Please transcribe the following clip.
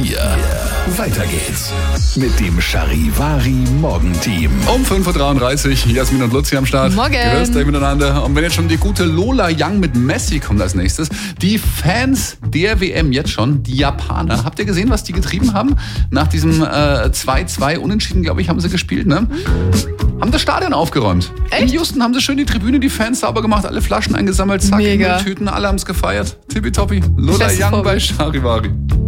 hier. Weiter geht's mit dem Charivari Morgenteam. Um 5.33 Uhr, Jasmin und Luzi am Start. Morgen. Grüßt euch miteinander. Und wenn jetzt schon die gute Lola Young mit Messi kommt als nächstes, die Fans der WM jetzt schon, die Japaner. Habt ihr gesehen, was die getrieben haben? Nach diesem 2-2 Unentschieden, glaube ich, haben sie gespielt, ne? Haben das Stadion aufgeräumt. Echt? In Houston haben sie schön die Tribüne, die Fans sauber gemacht, alle Flaschen eingesammelt, zack, in Mega. die Tüten, alle haben es gefeiert. Tippitoppi. Lola Beste Young Vorbild. bei Charivari.